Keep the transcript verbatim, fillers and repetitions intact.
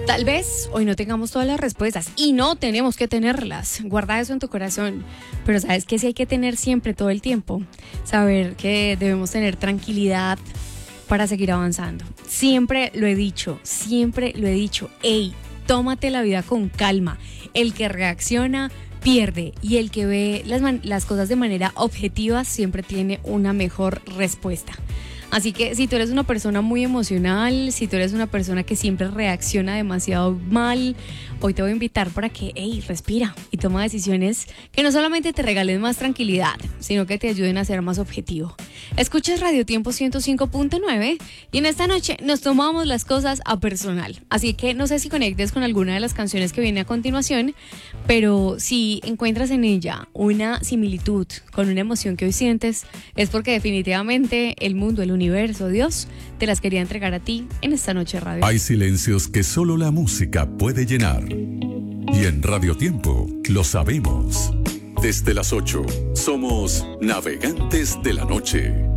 Tal vez hoy no tengamos todas las respuestas y no tenemos que tenerlas. Guarda eso en tu corazón. Pero sabes que sí hay que tener siempre, todo el tiempo. Saber que debemos tener tranquilidad para seguir avanzando. Siempre lo he dicho, siempre lo he dicho. Ey, tómate la vida con calma. El que reacciona pierde y el que ve las, man- las cosas de manera objetiva siempre tiene una mejor respuesta. Así que si tú eres una persona muy emocional, si tú eres una persona que siempre reacciona demasiado mal, hoy te voy a invitar para que, hey, respira y toma decisiones que no solamente te regalen más tranquilidad, sino que te ayuden a ser más objetivo. Escuchas Radio Tiempo ciento cinco punto nueve y en esta noche nos tomamos las cosas a personal. Así que no sé si conectes con alguna de las canciones que viene a continuación, pero si encuentras en ella una similitud con una emoción que hoy sientes, es porque definitivamente el mundo, el universo, Dios, te las quería entregar a ti en esta noche radio. Hay silencios que solo la música puede llenar. Y en Radio Tiempo lo sabemos. Desde las ocho, somos Navegantes de la Noche.